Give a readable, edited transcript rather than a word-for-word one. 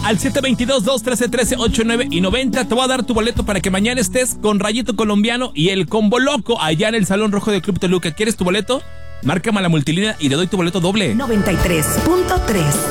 al 722-213-1389 y 90. Te voy a dar tu boleto para que mañana estés con Rayito Colombiano y el Combo Loco allá en el Salón Rojo del Club Toluca. ¿Quieres tu boleto? Márcame a la multilínea y te doy tu boleto doble. 93.3